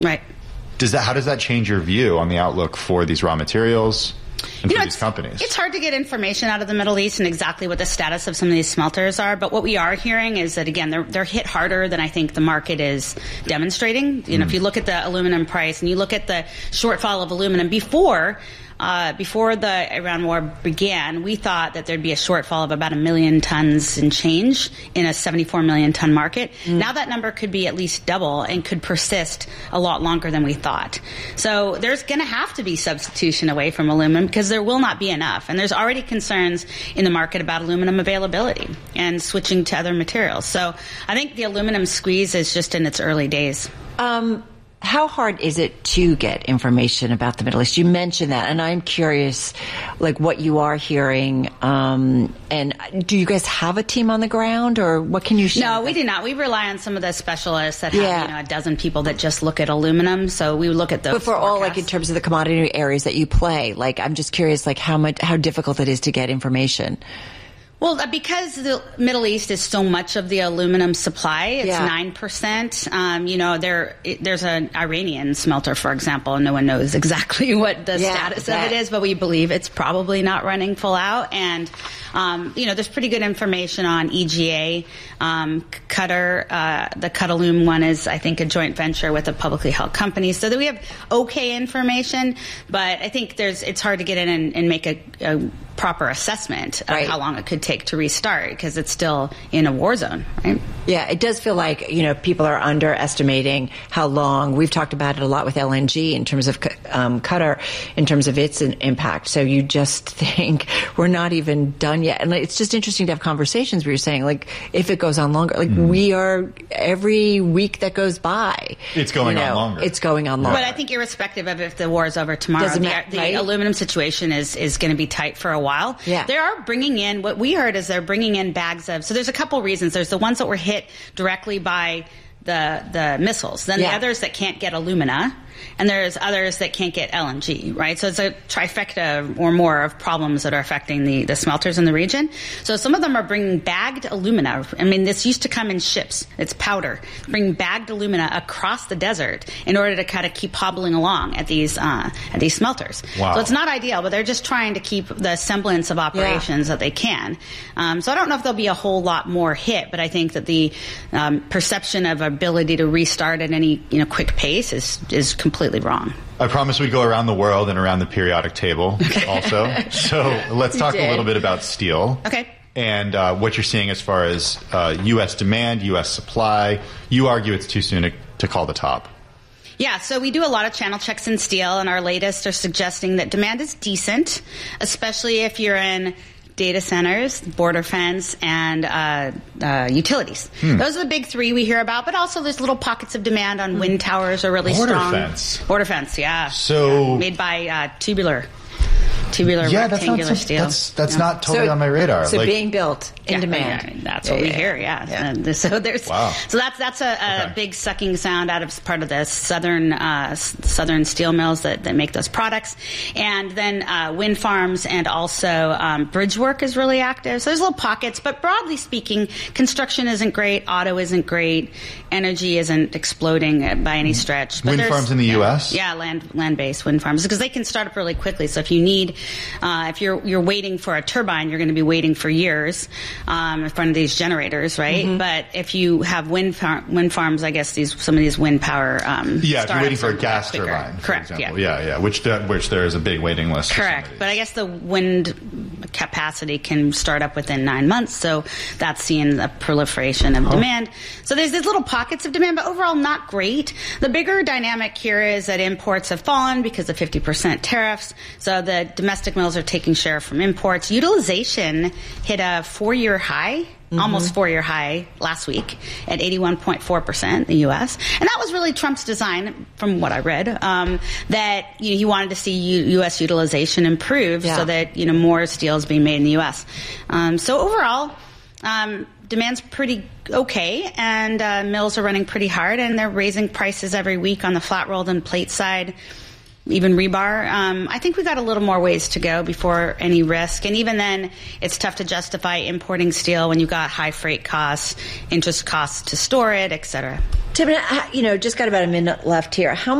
Right. How does that change your view on the outlook for these raw materials and for these companies? It's hard to get information out of the Middle East and exactly what the status of some of these smelters are. But what we are hearing is that, again, they're hit harder than I think the market is demonstrating. If you look at the aluminum price and you look at the shortfall of aluminum before the Iran war began, we thought that there'd be a shortfall of about 1 million tons and change in a 74 million ton market. Now that number could be at least double and could persist a lot longer than we thought. So there's going to have to be substitution away from aluminum because there will not be enough. And there's already concerns in the market about aluminum availability and switching to other materials. So I think the aluminum squeeze is just in its early days. How hard is it to get information about the Middle East? You mentioned that, and I'm curious, like, what you are hearing. And do you guys have a team on the ground, or what can you share? No, we do not. We rely on some of the specialists that have, a dozen people that just look at aluminum. So we look at those. But for all, like, in terms of the commodity areas that you play, like, I'm just curious, like, how difficult it is to get information. Well, because the Middle East is so much of the aluminum supply, it's 9%. There's an Iranian smelter, for example, and no one knows exactly what the status of it is, but we believe it's probably not running full out. And, there's pretty good information on EGA. Qatar, the Qatalum one is, I think, a joint venture with a publicly held company. So that we have okay information, but I think it's hard to get in and make a proper assessment of how long it could take to restart because it's still in a war zone, right? Yeah, it does feel like, people are underestimating how long. We've talked about it a lot with LNG in terms of Qatar, in terms of its impact. So you just think we're not even done yet. And it's just interesting to have conversations where you're saying, like, if it goes on longer, like we are, every week that goes by, it's going on longer. It's going on longer. But I think irrespective of if the war is over tomorrow, the aluminum situation is going to be tight for a while. Yeah. They are bringing in, what we heard is they're bringing in bags of, so there's a couple reasons. There's the ones that were hit directly by the missiles. Then the others that can't get alumina. And there's others that can't get LNG, right? So it's a trifecta or more of problems that are affecting the smelters in the region. So some of them are bringing bagged alumina. I mean, this used to come in ships. It's powder. Bring bagged alumina across the desert in order to kind of keep hobbling along at these smelters. Wow. So it's not ideal, but they're just trying to keep the semblance of operations that they can. So I don't know if there'll be a whole lot more hit, but I think that the perception of ability to restart at any quick pace is completely wrong. I promised we'd go around the world and around the periodic table also. So let's talk a little bit about steel. Okay. And what you're seeing as far as U.S. demand, U.S. supply. You argue it's too soon to call the top. Yeah, so we do a lot of channel checks in steel, and our latest are suggesting that demand is decent, especially if you're in data centers, border fence, and utilities. Those are the big three we hear about, but also there's little pockets of demand on wind towers are really strong. Border fence, yeah. So made by tubular rectangular steel. That's not totally on my radar. So being built in demand. That's what we hear. So there's so that's a big sucking sound out of part of the southern steel mills that make those products, and then wind farms and also bridge work is really active. So there's little pockets, but broadly speaking, construction isn't great, auto isn't great, energy isn't exploding by any stretch. But wind farms in the U.S. Yeah, land-based wind farms because they can start up really quickly. So if you need if you're waiting for a turbine, you're going to be waiting for years in front of these generators, right? But if you have wind farms, I guess some of these wind power if you're waiting for a gas turbine, correct? For example. Which there is a big waiting list. Correct, but I guess the wind capacity can start up within 9 months, so that's seeing the proliferation of demand. So there's these little pockets of demand, but overall not great. The bigger dynamic here is that imports have fallen because of 50% tariffs. So the domestic mills are taking share from imports. Utilization hit a 4-year high, almost 4-year high last week at 81.4% in the U.S. And that was really Trump's design, from what I read, that he wanted to see U.S. utilization improve so that more steel is being made in the U.S. So overall, demand's pretty okay, and mills are running pretty hard, and they're raising prices every week on the flat rolled and plate side. even rebar. I think we got a little more ways to go before any risk. And even then, it's tough to justify importing steel when you've got high freight costs, interest costs to store it, et cetera. Tim, just got about a minute left here. How